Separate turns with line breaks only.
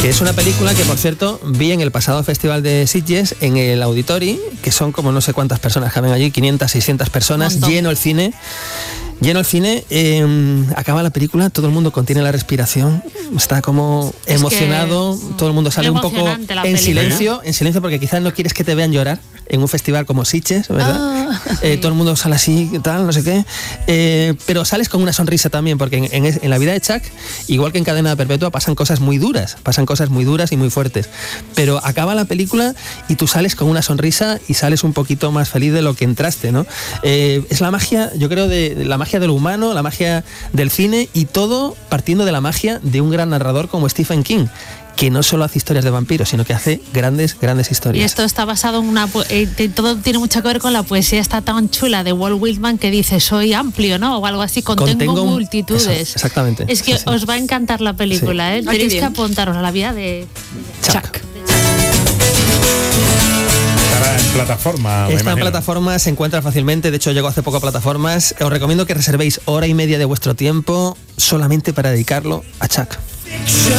Que es una película que, por cierto, vi en el pasado Festival de Sitges, en el Auditori, que son como no sé cuántas personas caben allí, 500, 600 personas, lleno el cine. Acaba la película, todo el mundo contiene la respiración, está como emocionado, todo el mundo sale un poco en silencio, porque quizás no quieres que te vean llorar en un festival como Sitges, ¿verdad? Todo el mundo sale así, tal, no sé qué, pero sales con una sonrisa también, porque en la vida de Chuck, igual que en Cadena Perpetua, pasan cosas muy duras y muy fuertes, pero acaba la película y tú sales con una sonrisa y sales un poquito más feliz de lo que entraste, ¿no? Es la magia, yo creo, de la magia de lo humano, la magia del cine, y todo partiendo de la magia de un gran narrador como Stephen King, que no solo hace historias de vampiros, sino que hace grandes historias.
Y esto está basado en todo tiene mucho que ver con la poesía esta tan chula de Walt Whitman, que dice soy amplio, ¿no? O algo así, contengo multitudes.
Exactamente.
Es que os va a encantar la película,
sí.
¿eh? Tenéis que apuntaros a la vida de Chuck.
Estará en plataforma.
Está en plataformas, se encuentra fácilmente. De hecho, llegó hace poco a plataformas. Os recomiendo que reservéis hora y media de vuestro tiempo solamente para dedicarlo a Chuck.